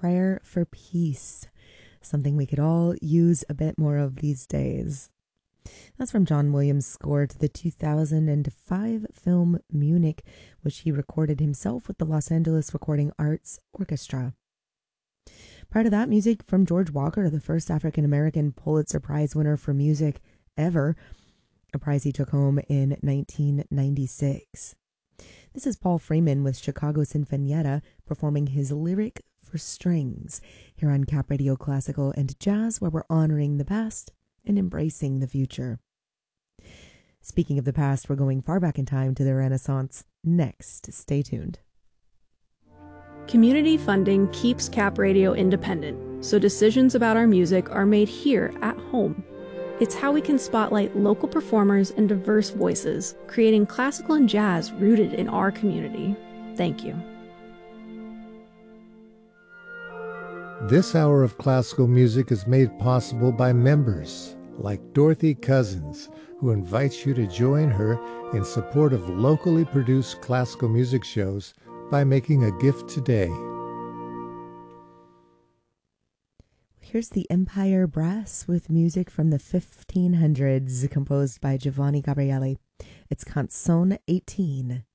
Prayer for Peace, something we could all use a bit more of these days. That's from John Williams' score to the 2005 film Munich, which he recorded himself with the Los Angeles Recording Arts Orchestra. Prior to that, music from George Walker, the first African-American Pulitzer Prize winner for music ever, a prize he took home in 1996. This is Paul Freeman with Chicago Sinfonietta performing his Lyric for Strings here on Cap Radio Classical and Jazz, where we're honoring the past and embracing the future. Speaking of the past, we're going far back in time to the Renaissance. Next, stay tuned. Community funding keeps Cap Radio independent, so decisions about our music are made here at home. It's how we can spotlight local performers and diverse voices, creating classical and jazz rooted in our community. Thank you. This hour of classical music is made possible by members like Dorothy Cousins, who invites you to join her in support of locally produced classical music shows by making a gift today. Here's the Empire Brass with music from the 1500s composed by Giovanni Gabrieli. It's Canzone 18.